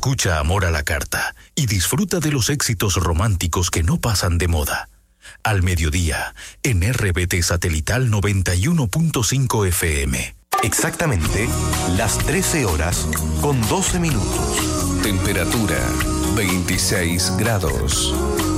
Escucha Amor a la Carta y disfruta de los éxitos románticos que no pasan de moda. Al mediodía, en RBT Satelital 91.5 FM. Exactamente las 13 horas con 12 minutos. Temperatura 26 grados.